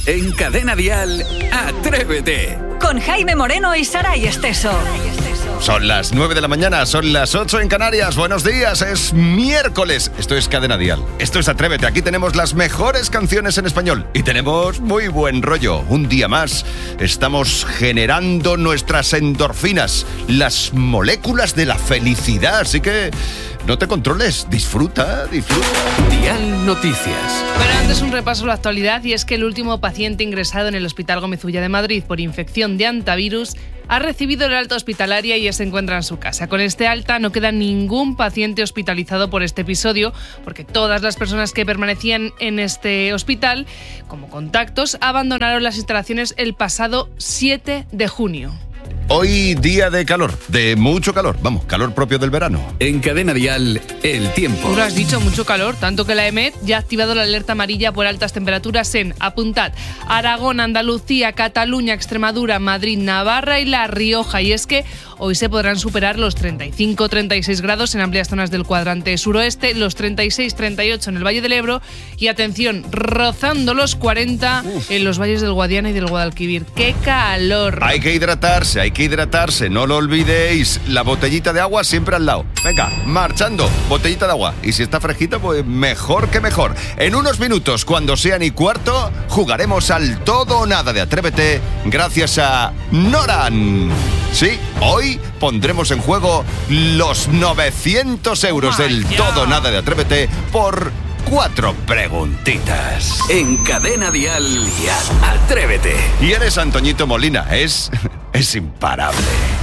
En Cadena Dial, Atrévete. Con Jaime Moreno y Saray Esteso. Son las 9 de la mañana, son las 8 en Canarias. Buenos días, es miércoles. Esto es Cadena Dial, esto es Atrévete. Aquí tenemos las mejores canciones en español y tenemos muy buen rollo. Un día más estamos generando nuestras endorfinas, las moléculas de la felicidad. Así que no te controles, disfruta. Dial Noticias. Pero antes un repaso a la actualidad, y es que el último paciente ingresado en el Hospital Gómez Ulla de Madrid por infección de hantavirus ha recibido el alta hospitalaria y ya se encuentra en su casa. Con este alta no queda ningún paciente hospitalizado por este episodio, porque todas las personas que permanecían en este hospital como contactos abandonaron las instalaciones el pasado 7 de junio. Hoy día de calor, de mucho calor, vamos, calor propio del verano. En Cadena Dial, el tiempo. Tú lo has dicho, mucho calor, tanto que la EMET ya ha activado la alerta amarilla por altas temperaturas en, apuntad, Aragón, Andalucía, Cataluña, Extremadura, Madrid, Navarra y La Rioja. Y es que hoy se podrán superar los 35-36 grados en amplias zonas del cuadrante suroeste, los 36-38 en el Valle del Ebro y, atención, rozando los 40 en los valles del Guadiana y del Guadalquivir. ¡Qué calor! Hay que hidratarse, no lo olvidéis. La botellita de agua siempre al lado. Venga, marchando, botellita de agua. Y si está fresquita, pues mejor que mejor. En unos minutos, cuando sean y cuarto, jugaremos al todo o nada de Atrévete gracias a Noran. Sí, hoy pondremos en juego los 900 euros del todo o nada de Atrévete por 4 preguntitas. En Cadena Dial, Atrévete. Y eres Antoñito Molina, es imparable.